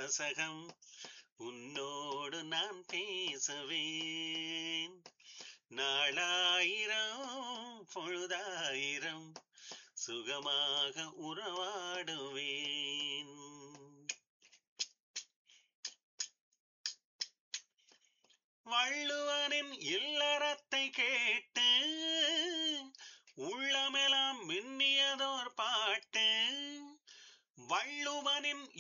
வாசகம் உன்னோடு நான் பேசுவேன். நாளாயிரம் பொழுதாயிரம் சுகமாக உறவாடுவேன். வள்ளுவனின் இல்லறத்தை கேட்டு உள்ளமெல்லாம் மின்னியதோர் பாட்டு. வள்ளுவனின்